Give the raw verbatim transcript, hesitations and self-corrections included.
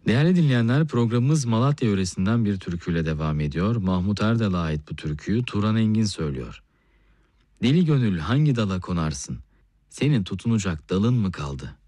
Değerli dinleyenler, programımız Malatya yöresinden bir türküyle devam ediyor. Mahmut Erdal'a ait bu türküyü Turan Engin söylüyor. Deli gönül hangi dala konarsın? Senin tutunacak dalın mı kaldı?